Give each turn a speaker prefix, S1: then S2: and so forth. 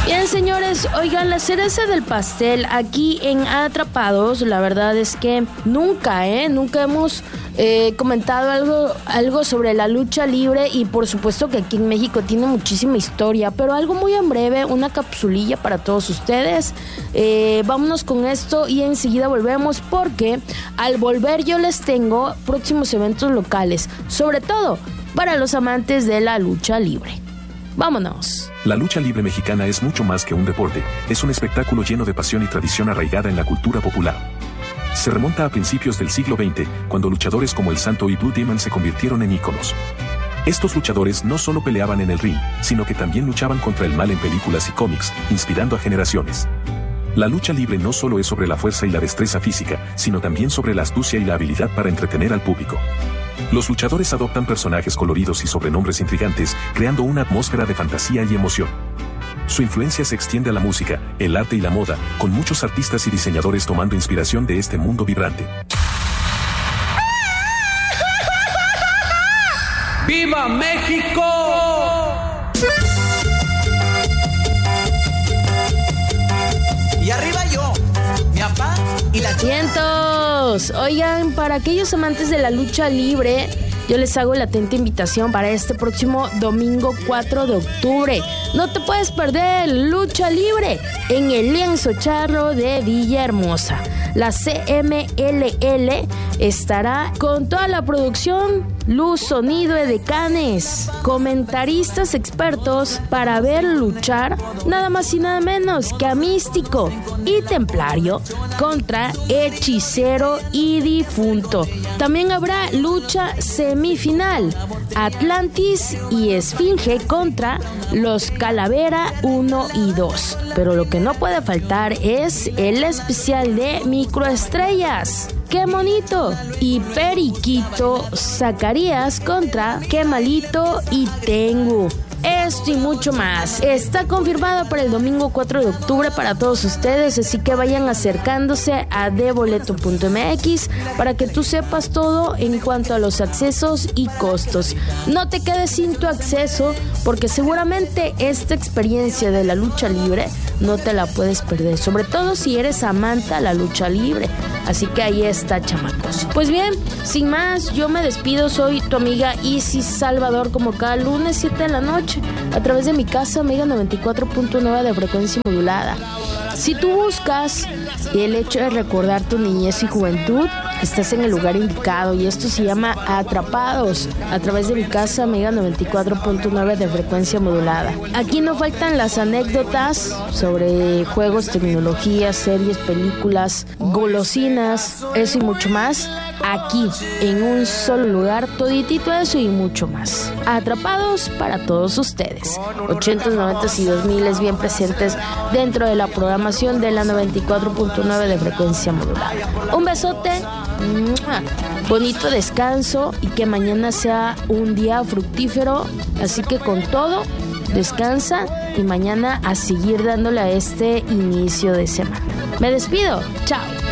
S1: Bien, señores, oigan, la cereza del pastel aquí en Atrapados, la verdad es que nunca hemos comentado algo sobre la lucha libre, y por supuesto que aquí en México tiene muchísima historia, pero algo muy en breve, una capsulilla para todos ustedes. Vámonos con esto y enseguida volvemos, porque al volver yo les tengo próximos eventos locales, sobre todo para los amantes de la lucha libre. Vámonos.
S2: La lucha libre mexicana es mucho más que un deporte, es un espectáculo lleno de pasión y tradición arraigada en la cultura popular. Se remonta a principios del siglo XX, cuando luchadores como El Santo y Blue Demon se convirtieron en íconos. Estos luchadores no solo peleaban en el ring, sino que también luchaban contra el mal en películas y cómics, inspirando a generaciones. La lucha libre no solo es sobre la fuerza y la destreza física, sino también sobre la astucia y la habilidad para entretener al público. Los luchadores adoptan personajes coloridos y sobrenombres intrigantes, creando una atmósfera de fantasía y emoción. Su influencia se extiende a la música, el arte y la moda, con muchos artistas y diseñadores tomando inspiración de este mundo vibrante.
S3: ¡Viva México! Y arriba yo, mi papá y la...
S1: ¡Cientos! Oigan, para aquellos amantes de la lucha libre, yo les hago la atenta invitación para este próximo domingo 4 de octubre. No te puedes perder lucha libre en el Lienzo Charro de Villahermosa. La CMLL estará con toda la producción, luz, sonido, edecanes, comentaristas expertos para ver luchar nada más y nada menos que a Místico y Templario contra Hechicero y Difunto. También habrá lucha semifinal, Atlantis y Esfinge contra los Calavera 1 y 2. Pero lo que no puede faltar es el especial de microestrellas. ¡Qué bonito! Y Periquito Zacarías contra Qué Malito y Tengu. Esto y mucho más está confirmado para el domingo 4 de octubre para todos ustedes, así que vayan acercándose a deboleto.mx para que tú sepas todo en cuanto a los accesos y costos. No te quedes sin tu acceso, porque seguramente esta experiencia de la lucha libre no te la puedes perder, sobre todo si eres amante a la lucha libre. Así que ahí está, chamacos. Pues bien, sin más, yo me despido. Soy tu amiga Isis Salvador, como cada lunes 7 de la noche, a través de mi casa, Mega 94.9 de frecuencia modulada. Si tú buscas el hecho de recordar tu niñez y juventud, estás en el lugar indicado, y esto se llama Atrapados, a través de mi casa, Mega 94.9 de frecuencia modulada. Aquí no faltan las anécdotas sobre juegos, tecnología, series, películas, golosinas, eso y mucho más. Aquí, en un solo lugar, toditito eso y mucho más. Atrapados para todos ustedes. 80s, 90s y 2000s bien presentes dentro de la programación de la 94.9 de frecuencia modulada. Un besote, bonito descanso, y que mañana sea un día fructífero. Así que con todo, descansa, y mañana a seguir dándole a este inicio de semana. Me despido. Chao.